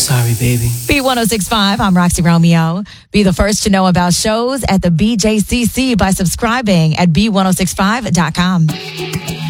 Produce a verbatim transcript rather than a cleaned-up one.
sorry, baby. B one oh six point five, I'm Roxy Romeo. Be the first to know about shows at the B J C C by subscribing at B ten sixty-five dot com.